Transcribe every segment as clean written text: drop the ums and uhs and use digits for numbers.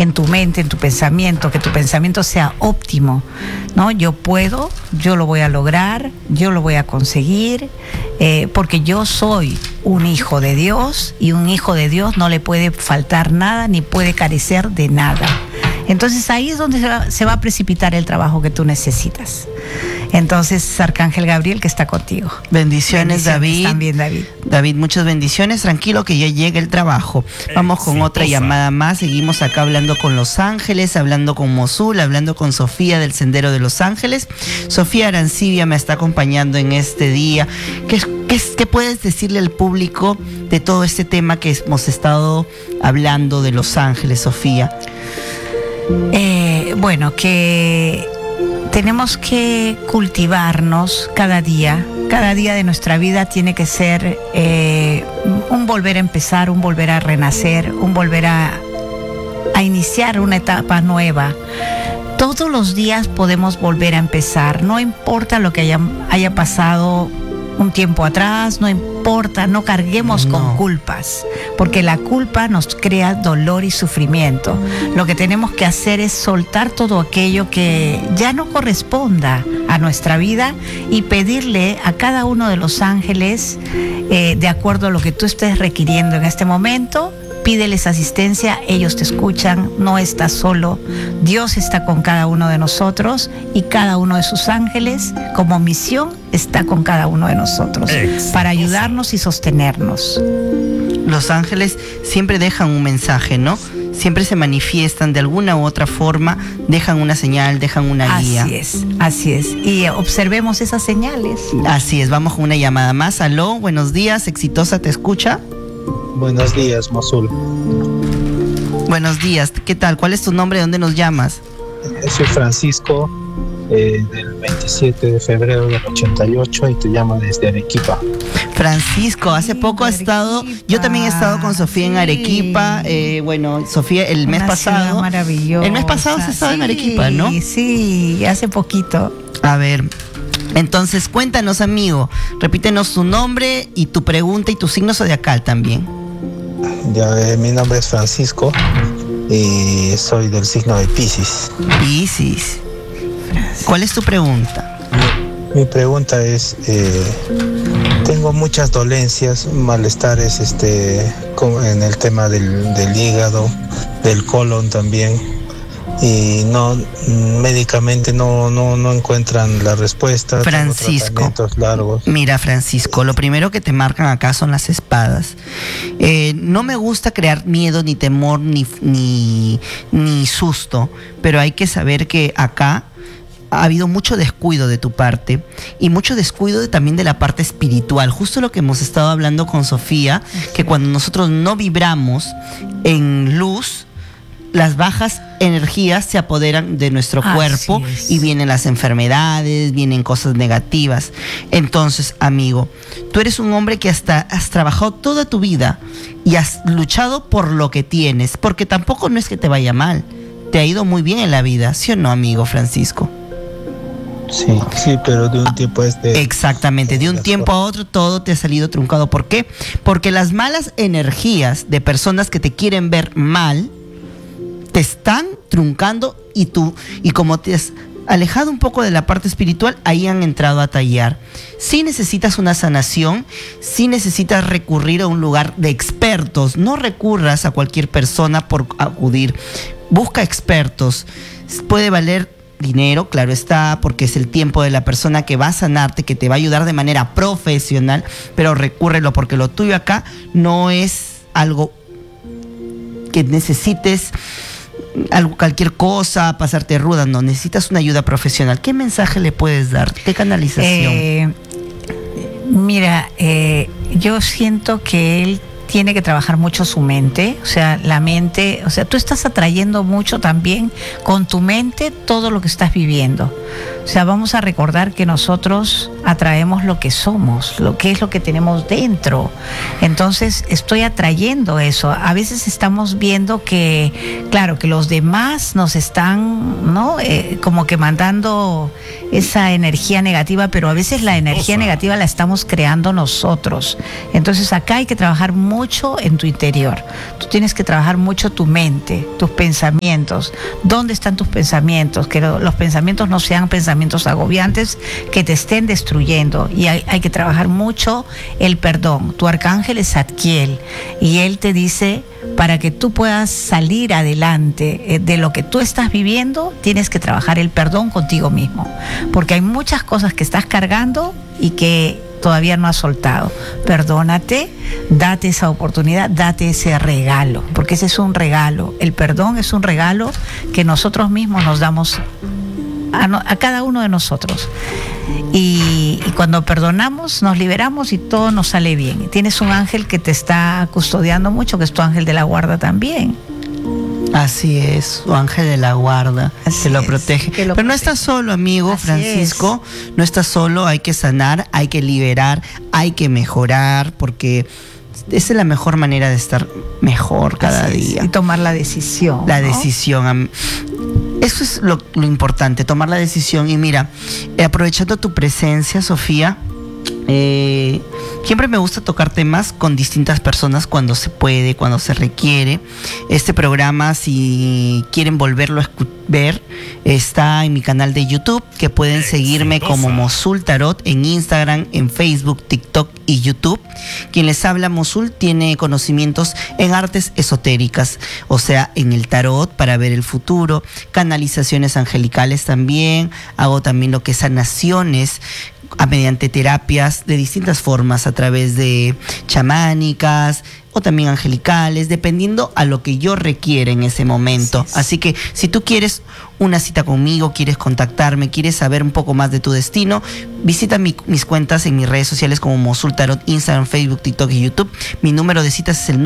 en tu mente, en tu pensamiento, que tu pensamiento sea óptimo, ¿no? Yo puedo, yo lo voy a lograr, yo lo voy a conseguir, porque yo soy un hijo de Dios, y un hijo de Dios no le puede faltar nada ni puede carecer de nada. Entonces ahí es donde se va a precipitar el trabajo que tú necesitas. Entonces, Arcángel Gabriel, que está contigo. Bendiciones, David. También, David. David, muchas bendiciones. Tranquilo que ya llega el trabajo. Vamos con otra llamada más. Seguimos acá hablando con Los Ángeles, hablando con Mosul, hablando con Sofía del Sendero de Los Ángeles. Sofía Arancibia me está acompañando en este día. ¿Qué puedes decirle al público de todo este tema que hemos estado hablando de Los Ángeles, Sofía? Bueno, que tenemos que cultivarnos cada día. Cada día de nuestra vida tiene que ser un volver a empezar, un volver a renacer, un volver a iniciar una etapa nueva. Todos los días podemos volver a empezar, no importa lo que haya pasado un tiempo atrás, no importa, no carguemos con culpas, porque la culpa nos crea dolor y sufrimiento. Lo que tenemos que hacer es soltar todo aquello que ya no corresponda a nuestra vida y pedirle a cada uno de los ángeles, de acuerdo a lo que tú estés requiriendo en este momento. Pídeles asistencia, ellos te escuchan, no estás solo. Dios está con cada uno de nosotros, y cada uno de sus ángeles, como misión, está con cada uno de nosotros para ayudarnos y sostenernos. Los ángeles siempre dejan un mensaje, ¿no? Siempre se manifiestan de alguna u otra forma, dejan una señal, dejan una guía. Así es. Y observemos esas señales. Así es, vamos con una llamada más. Aló, buenos días, Exitosa, ¿te escucha? Buenos días, Mosul. Buenos días, ¿qué tal? ¿Cuál es tu nombre? ¿De dónde nos llamas? Soy Francisco, del 27 de febrero del 88, y te llamo desde Arequipa. Francisco, hace poco ha estado, yo también he estado con Sofía en Arequipa, bueno, Sofía el mes pasado. Maravillosa. El mes pasado se estaba en Arequipa, ¿no? Sí, hace poquito. A ver, entonces cuéntanos, amigo, repítenos tu nombre y tu pregunta y tu signo zodiacal también. Ya, mi nombre es Francisco y soy del signo de Piscis. Piscis. ¿Cuál es tu pregunta? Mi pregunta es, tengo muchas dolencias, malestares en el tema del hígado, del colon también, y médicamente no encuentran la respuesta. Francisco, largos. Mira, Francisco, lo primero que te marcan acá son las espadas. No me gusta crear miedo, ni temor, ni susto, pero hay que saber que acá ha habido mucho descuido de tu parte, y mucho descuido también de la parte espiritual. Justo lo que hemos estado hablando con Sofía, que cuando nosotros no vibramos en luz, las bajas energías se apoderan de nuestro cuerpo y vienen las enfermedades, vienen cosas negativas. Entonces, amigo, tú eres un hombre que has trabajado toda tu vida y has luchado por lo que tienes, porque tampoco no es que te vaya mal, te ha ido muy bien en la vida, ¿sí o no, amigo Francisco? Sí, pero de un tiempo exactamente, de un tiempo a otro todo te ha salido truncado. ¿Por qué? Porque las malas energías de personas que te quieren ver mal te están truncando, y como te has alejado un poco de la parte espiritual, ahí han entrado a tallar. Si necesitas una sanación, si necesitas recurrir a un lugar de expertos, no recurras a cualquier persona por acudir. Busca expertos. Puede valer dinero, claro está, porque es el tiempo de la persona que va a sanarte, que te va a ayudar de manera profesional, pero recúrrelo, porque lo tuyo acá no es algo que necesites cualquier cosa, pasarte ruda, no, necesitas una ayuda profesional. ¿Qué mensaje le puedes dar? ¿Qué canalización? Mira, yo siento que él tiene que trabajar mucho su mente, o sea, la mente, o sea, tú estás atrayendo mucho también con tu mente todo lo que estás viviendo. O sea, vamos a recordar que nosotros atraemos lo que somos, lo que es lo que tenemos dentro. Entonces estoy atrayendo eso. A veces estamos viendo que, claro, que los demás nos están, ¿no? Como que mandando esa energía negativa, pero a veces la energía negativa la estamos creando nosotros. Entonces acá hay que trabajar mucho en tu interior. Tú tienes que trabajar mucho tu mente, tus pensamientos. ¿Dónde están tus pensamientos? Que los pensamientos no sean pensamientos agobiantes que te estén destruyendo. Y hay que trabajar mucho el perdón. Tu arcángel es Zadkiel y él te dice, para que tú puedas salir adelante de lo que tú estás viviendo, tienes que trabajar el perdón contigo mismo, porque hay muchas cosas que estás cargando y que todavía no has soltado. Perdónate, date esa oportunidad, date ese regalo, porque ese es un regalo. El perdón es un regalo que nosotros mismos nos damos a cada uno de nosotros. Y cuando perdonamos, nos liberamos y todo nos sale bien. Tienes un ángel que te está custodiando mucho, que es tu ángel de la guarda también. Así es, su ángel de la guarda, que lo protege. Pero no estás solo, amigo Francisco, no estás solo, hay que sanar, hay que liberar, hay que mejorar, porque esa es la mejor manera de estar mejor cada día. Y tomar la decisión. La decisión. Eso es lo importante, tomar la decisión. Y mira, aprovechando tu presencia, Sofía, siempre me gusta tocar temas con distintas personas cuando se puede, cuando se requiere. Este programa, si quieren volverlo a ver, está en mi canal de YouTube, que pueden seguirme como Mosul Tarot en Instagram, en Facebook, TikTok y YouTube. Quien les habla, Mosul, tiene conocimientos en artes esotéricas, o sea, en el tarot para ver el futuro, canalizaciones angelicales también, hago también lo que es sanaciones mediante terapias de distintas formas, a través de chamánicas o también angelicales, dependiendo a lo que yo requiera en ese momento. Así que si tú quieres una cita conmigo, quieres contactarme, quieres saber un poco más de tu destino, visita mis cuentas en mis redes sociales como Mosul Tarot, Instagram, Facebook, TikTok y YouTube. Mi número de citas es el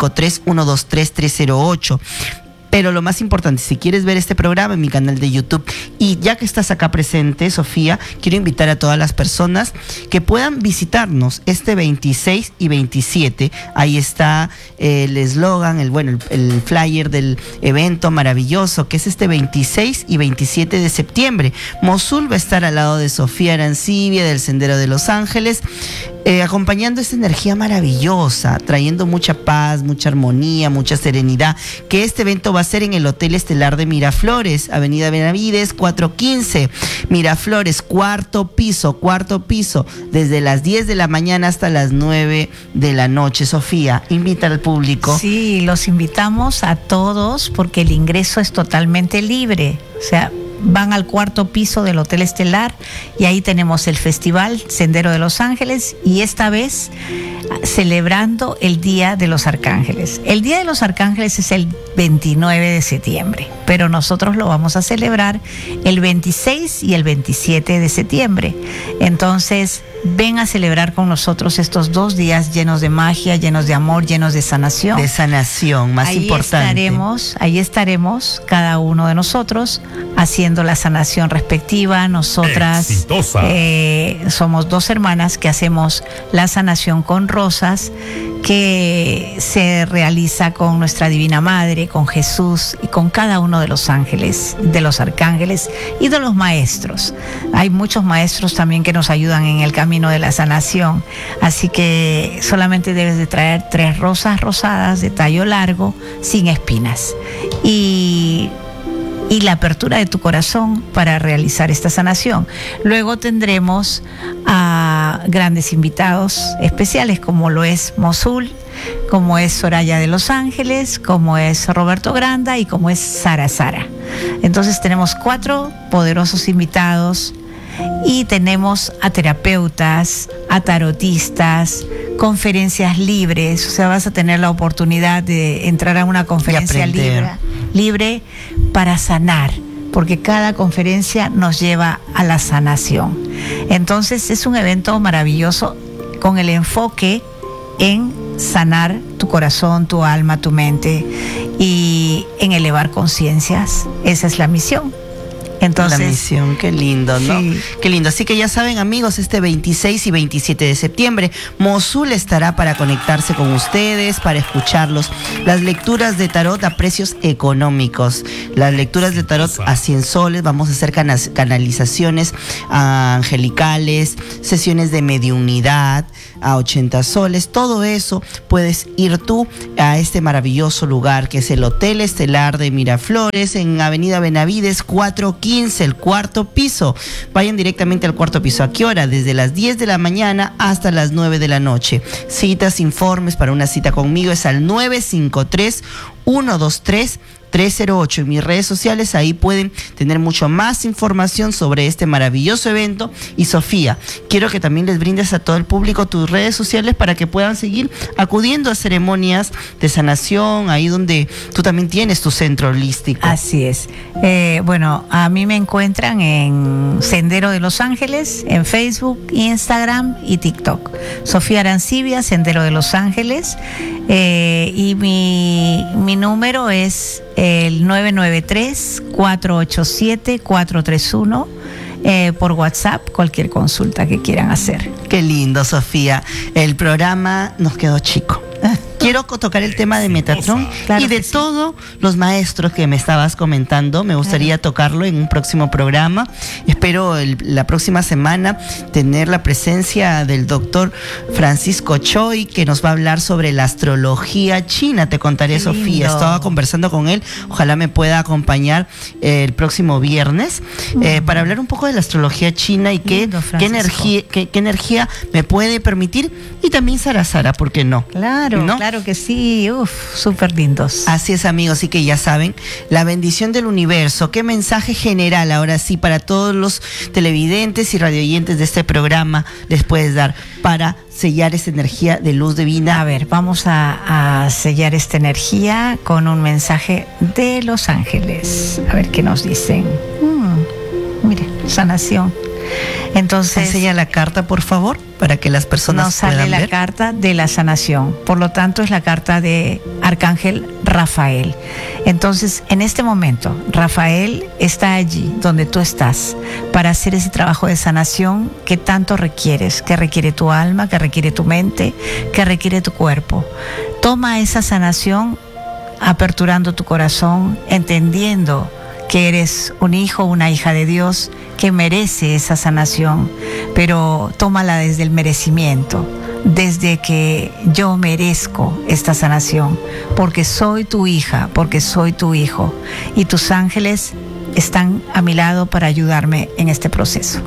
953-123-308. Pero lo más importante, si quieres ver este programa en mi canal de YouTube, y ya que estás acá presente, Sofía, quiero invitar a todas las personas que puedan visitarnos este 26 y 27. Ahí está el eslogan, el flyer del evento maravilloso, que es este 26 y 27 de septiembre. Mosul va a estar al lado de Sofía Arancibia, del Sendero de los Ángeles, acompañando esta energía maravillosa, trayendo mucha paz, mucha armonía, mucha serenidad, que este evento va a ser en el Hotel Estelar de Miraflores, Avenida Benavides 415, Miraflores, cuarto piso, desde las 10 de la mañana hasta las 9 de la noche. Sofía, invita al público. Sí, los invitamos a todos porque el ingreso es totalmente libre, o sea, van al cuarto piso del Hotel Estelar y ahí tenemos el Festival Sendero de los Ángeles, y esta vez celebrando el Día de los Arcángeles. El Día de los Arcángeles es el 29 de septiembre, pero nosotros lo vamos a celebrar el 26 y el 27 de septiembre. Entonces, ven a celebrar con nosotros estos 2 días llenos de magia, llenos de amor, llenos de sanación. De sanación, más importante. Ahí estaremos cada uno de nosotros haciendo la sanación respectiva. Nosotras somos 2 hermanas que hacemos la sanación con rosas, que se realiza con nuestra Divina Madre, con Jesús y con cada uno de los ángeles, de los arcángeles y de los maestros. Hay muchos maestros también que nos ayudan en el camino de la sanación, así que solamente debes de traer 3 rosas rosadas de tallo largo, sin espinas, y la apertura de tu corazón para realizar esta sanación. Luego tendremos a grandes invitados especiales, como lo es Mosul, como es Soraya de Los Ángeles, como es Roberto Granda y como es Sara. Entonces tenemos 4 poderosos invitados, y tenemos a terapeutas, a tarotistas, conferencias libres. O sea, vas a tener la oportunidad de entrar a una conferencia libre para sanar, porque cada conferencia nos lleva a la sanación. Entonces es un evento maravilloso con el enfoque en sanar tu corazón, tu alma, tu mente, y en elevar conciencias. Esa es la misión. Entonces, la misión, qué lindo, ¿no? Sí. Qué lindo. Así que ya saben, amigos, este 26 y 27 de septiembre, Mosul estará para conectarse con ustedes, para escucharlos. Las lecturas de tarot a precios económicos. Las lecturas de tarot a 100 soles. Vamos a hacer canalizaciones angelicales, sesiones de mediunidad a 80 soles. Todo eso puedes ir tú a este maravilloso lugar que es el Hotel Estelar de Miraflores en Avenida Benavides 415, el cuarto piso. Vayan directamente al cuarto piso. ¿A qué hora? Desde las 10 de la mañana hasta las 9 de la noche. Citas, informes para una cita conmigo es al 953-123-308. En mis redes sociales, ahí pueden tener mucho más información sobre este maravilloso evento. Y Sofía, quiero que también les brindes a todo el público tus redes sociales para que puedan seguir acudiendo a ceremonias de sanación, ahí donde tú también tienes tu centro holístico. Así es. Bueno, a mí me encuentran en Sendero de Los Ángeles, en Facebook, Instagram y TikTok. Sofía Arancibia, Sendero de Los Ángeles. Y mi número es el 993-487-431. Por WhatsApp, cualquier consulta que quieran hacer. Qué lindo, Sofía. El programa nos quedó chico. Quiero tocar el tema de Metatron Claro y de sí. todos los maestros que me estabas comentando. Me gustaría tocarlo en un próximo programa. Espero la próxima semana tener la presencia del doctor Francisco Choi, que nos va a hablar sobre la astrología china. Te contaré, Qué Sofía. lindo. Estaba conversando con él. Ojalá me pueda acompañar el próximo viernes para hablar un poco de la astrología china y qué Lindo, Francisco. energía me puede permitir. Y también Sara, ¿por qué no? Claro, ¿No? claro que sí. Súper lindos. Así es, amigos, así que ya saben, la bendición del universo. ¿Qué mensaje general ahora sí para todos los televidentes y radioyentes de este programa les puedes dar para sellar esa energía de luz divina? A ver, vamos a sellar esta energía con un mensaje de Los Ángeles. A ver qué nos dicen. Mire, sanación. Entonces, Enseña la carta, por favor, para que las personas nos sale puedan la ver. carta de la sanación. Por lo tanto, es la carta de Arcángel Rafael. Entonces, en este momento, Rafael está allí donde tú estás para hacer ese trabajo de sanación que tanto requieres, que requiere tu alma, que requiere tu mente, que requiere tu cuerpo. Toma esa sanación aperturando tu corazón, entendiendo que eres un hijo, una hija de Dios que merece esa sanación, pero tómala desde el merecimiento, desde que yo merezco esta sanación, porque soy tu hija, porque soy tu hijo, y tus ángeles están a mi lado para ayudarme en este proceso.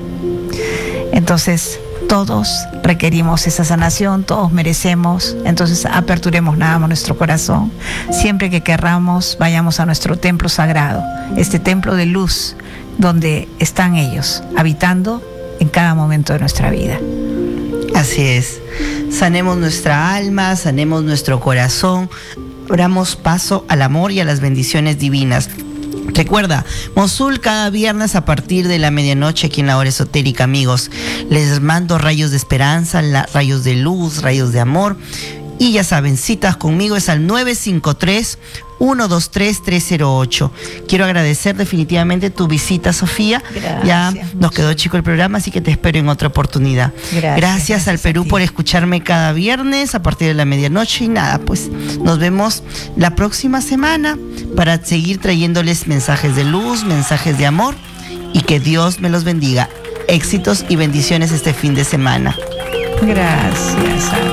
Entonces, todos requerimos esa sanación, todos merecemos. Entonces aperturemos nada más nuestro corazón. Siempre que querramos, vayamos a nuestro templo sagrado, este templo de luz, donde están ellos, habitando en cada momento de nuestra vida. Así es. Sanemos nuestra alma, sanemos nuestro corazón, abramos paso al amor y a las bendiciones divinas. Recuerda, Mosul cada viernes a partir de la medianoche aquí en la hora esotérica, amigos. Les mando rayos de esperanza, rayos de luz, rayos de amor. Y ya saben, citas conmigo es al 953-123-308. Quiero agradecer definitivamente tu visita, Sofía. Gracias, Ya nos quedó muchas chico el programa, así que te espero en otra oportunidad. Gracias al a Perú ti. por escucharme cada viernes a partir de la medianoche. Y nada, pues nos vemos la próxima semana para seguir trayéndoles mensajes de luz, mensajes de amor, y que Dios me los bendiga. Éxitos y bendiciones este fin de semana. Gracias.